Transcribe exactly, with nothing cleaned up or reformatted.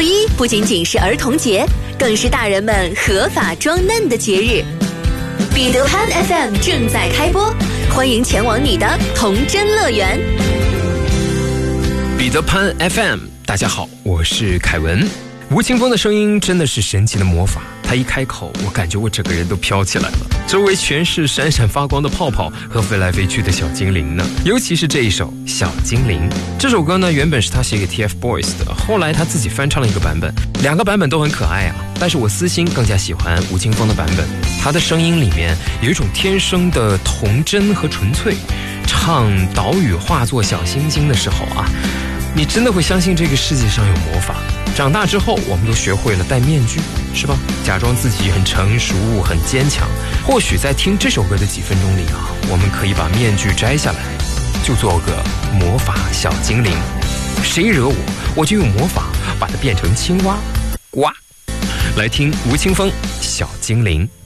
一不仅仅是儿童节，更是大人们合法装嫩的节日。彼得潘 F M 正在开播，欢迎前往你的童真乐园。 彼得潘 F M， 大家好，我是凯文。吴青峰的声音真的是神奇的魔法，他一开口，我感觉我整个人都飘起来了，周围全是闪闪发光的泡泡和飞来飞去的小精灵呢。尤其是这一首《小精灵》，这首歌呢原本是他写给 T F Boys 的，后来他自己翻唱了一个版本，两个版本都很可爱啊。但是我私心更加喜欢吴青峰的版本，他的声音里面有一种天生的童真和纯粹。唱岛屿化作小星星的时候啊，你真的会相信这个世界上有魔法。长大之后我们都学会了戴面具，是吧？假装自己很成熟很坚强。或许在听这首歌的几分钟里啊，我们可以把面具摘下来，就做个魔法小精灵。谁惹我，我就用魔法把它变成青蛙。呱！来听吴青峰《小精灵》。